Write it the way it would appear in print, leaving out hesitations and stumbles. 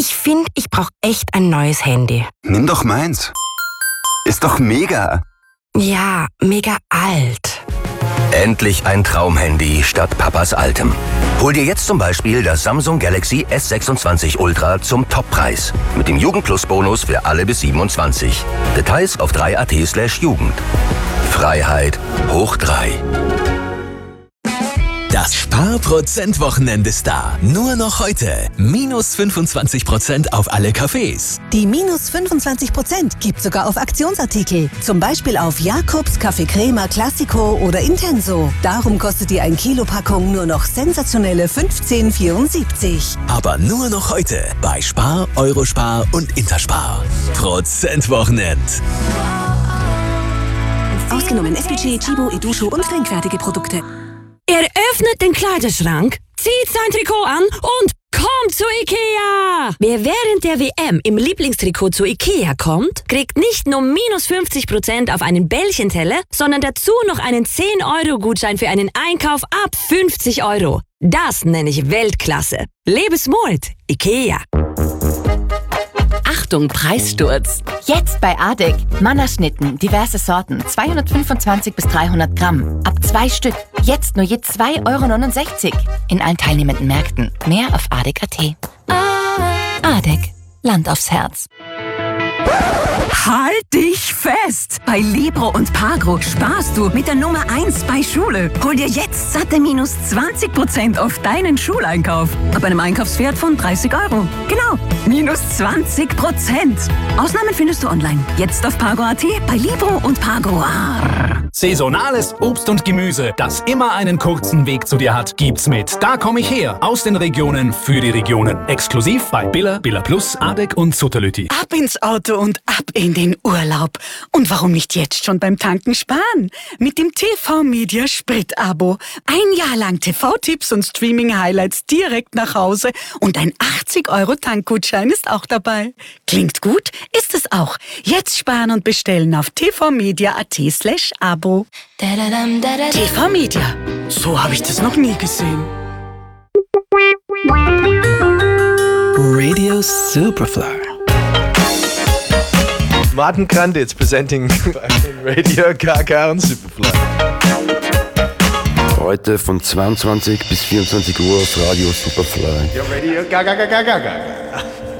Ich finde, ich brauche echt ein neues Handy. Nimm doch meins. Ist doch mega. Ja, mega alt. Endlich ein Traumhandy statt Papas altem. Hol dir jetzt zum Beispiel das Samsung Galaxy S26 Ultra zum Toppreis. Mit dem Jugend-Plus-Bonus für alle bis 27. Details auf 3.at/Jugend. Freiheit hoch 3. Das Sparprozent-Wochenende ist da. Nur noch heute. Minus 25% auf alle Cafés. Die minus 25% gibt sogar auf Aktionsartikel. Zum Beispiel auf Jakobs, Kaffee Crema, Classico oder Intenso. Darum kostet die 1 Kilo Packung nur noch sensationelle 15,74. Aber nur noch heute bei Spar, Eurospar und Interspar. Prozentwochenend. Ausgenommen FPG, Chibo, Edusho und trinkfertige Produkte. Er öffnet den Kleiderschrank, zieht sein Trikot an und kommt zu Ikea! Wer während der WM im Lieblingstrikot zu Ikea kommt, kriegt nicht nur minus 50% auf einen Bällchenteller, sondern dazu noch einen 10-Euro-Gutschein für einen Einkauf ab 50 Euro. Das nenne ich Weltklasse. Lebe smart, Ikea. Achtung, Preissturz! Jetzt bei Adek. Mannerschnitten, diverse Sorten, 225 bis 300 Gramm. Ab 2 Stück. Jetzt nur je 2,69 Euro. In allen teilnehmenden Märkten. Mehr auf adek.at. Adek. Land aufs Herz. Halt dich fest! Bei Libro und Pagro sparst du mit der Nummer 1 bei Schule. Hol dir jetzt satte minus 20% auf deinen Schuleinkauf. Ab einem Einkaufswert von 30 Euro. Genau, minus 20%. Ausnahmen findest du online. Jetzt auf Pagro.at, bei Libro und Pagro. Saisonales Obst und Gemüse, das immer einen kurzen Weg zu dir hat, gibt's mit Da komm ich her. Aus den Regionen für die Regionen. Exklusiv bei Billa, Billa Plus, Adek und Sutterlütti. Ab ins Auto und ab in den Urlaub. Und warum nicht jetzt schon beim Tanken sparen? Mit dem TV-Media Sprit-Abo. Ein Jahr lang TV-Tipps und Streaming-Highlights direkt nach Hause und ein 80-Euro-Tankgutschein ist auch dabei. Klingt gut? Ist es auch. Jetzt sparen und bestellen auf tvmedia.at/Abo. TV-Media. So habe ich das noch nie gesehen. Radio Superfly. Martin Granditz presenting Radio Gaga und Superfly. Heute von 22 bis 24 Uhr auf Radio Superfly. Ja, Radio Gaga.